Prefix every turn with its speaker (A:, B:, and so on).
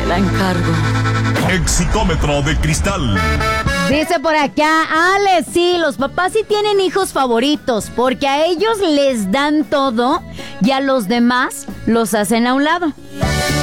A: la encargo.
B: Exicómetro de cristal.
A: Dice por acá, Ale, sí, los papás sí tienen hijos favoritos, porque a ellos les dan todo y a los demás los hacen a un lado.